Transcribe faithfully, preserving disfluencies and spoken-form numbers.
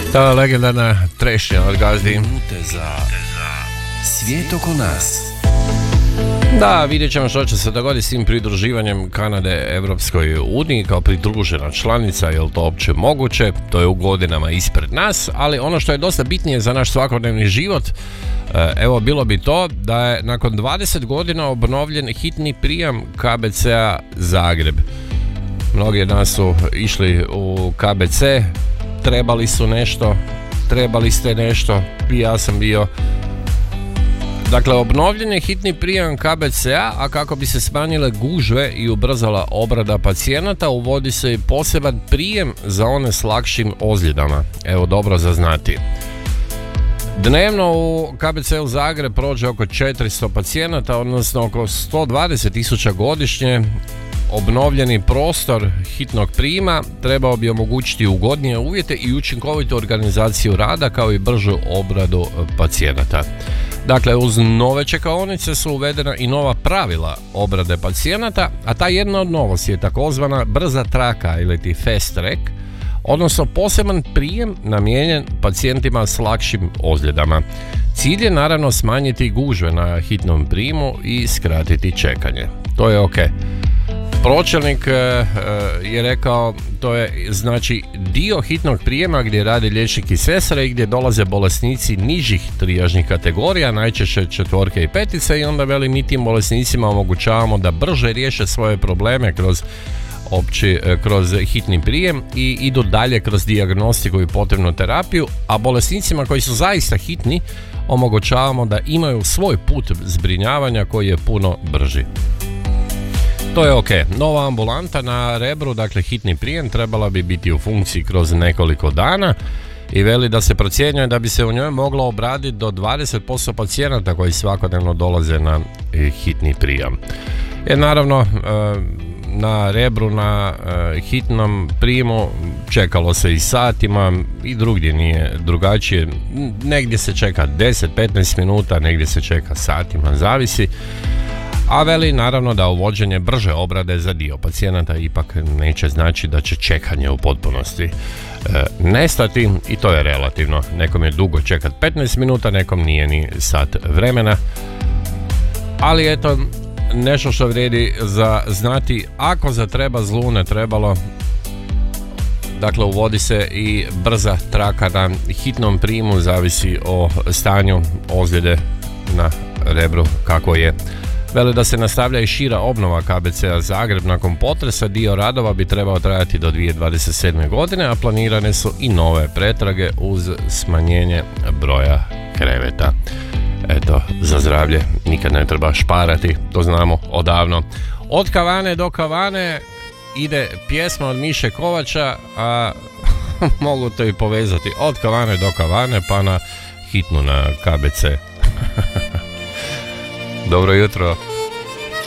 Ta legendarna trešnja od Gazdi. Minute za svijet oko nas. Da, vidjet ćemo što će se dogoditi s tim pridruživanjem Kanade Evropskoj uniji kao pridružena članica, je li to uopće moguće, to je u godinama ispred nas, ali ono što je dosta bitnije za naš svakodnevni život, evo bilo bi to da je nakon dvadeset godina obnovljen hitni prijam K B C-a Zagreb. Mnogi od nas su išli u K B C, trebali su nešto, trebali ste nešto, i ja sam bio. Dakle, obnovljen je hitni prijam K B C-a, a kako bi se smanjile gužve i ubrzala obrada pacijenata, uvodi se i poseban prijem za one s lakšim ozljedama. Evo, dobro za znati. Dnevno u K B C-u Zagreb prođe oko četiristo pacijenata, odnosno oko sto dvadeset tisuća godišnje. Obnovljeni prostor hitnog prijema trebao bi omogućiti ugodnije uvjete i učinkovitu organizaciju rada kao i bržu obradu pacijenata. Dakle, uz nove čekaonice su uvedena i nova pravila obrade pacijenata, a ta jedna od novosti je takozvana brza traka ili ti fast track, odnosno poseban prijem namijenjen pacijentima s lakšim ozljedama. Cilj je naravno smanjiti gužve na hitnom prijemu i skratiti čekanje. To je ok. Pročelnik je rekao, to je znači dio hitnog prijema gdje rade liječnik i sestre i gdje dolaze bolesnici nižih trijažnih kategorija, najčešće četvorke i petice, i onda veli mi tim bolesnicima omogućavamo da brže riješe svoje probleme kroz opći, kroz hitni prijem i idu dalje kroz dijagnostiku i potrebnu terapiju, a bolesnicima koji su zaista hitni omogućavamo da imaju svoj put zbrinjavanja koji je puno brži. To je ok. Nova ambulanta na Rebru, dakle hitni prijem, trebala bi biti u funkciji kroz nekoliko dana i veli da se procjenjuje da bi se u njoj moglo obraditi do dvadeset posto pacijenata koji svakodnevno dolaze na hitni prijem. Jer naravno na Rebru na hitnom prijemu čekalo se i satima i drugdje nije drugačije. Negdje se čeka deset do petnaest minuta, negdje se čeka satima, zavisi. A veli naravno da uvođenje brže obrade za dio pacijenata ipak neće znači da će čekanje u potpunosti e, nestati, i to je relativno. Nekom je dugo čekat petnaest minuta, nekom nije ni sat vremena. Ali eto, nešto što vrijedi za znati, ako za treba zlu ne trebalo, dakle uvodi se i brza traka na hitnom prijemu, zavisi o stanju ozljede na Rebru kako je. Veli da se nastavlja i šira obnova K B C-a Zagreb nakon potresa, dio radova bi trebao trajati do dvije tisuće dvadeset sedme. godine, a planirane su i nove pretrage uz smanjenje broja kreveta. Eto, za zdravlje nikad ne treba šparati, to znamo odavno. Od kavane do kavane ide pjesma od Miše Kovača, a mogu to i povezati od kavane do kavane pa na hitnu na K B C. Dobro jutro.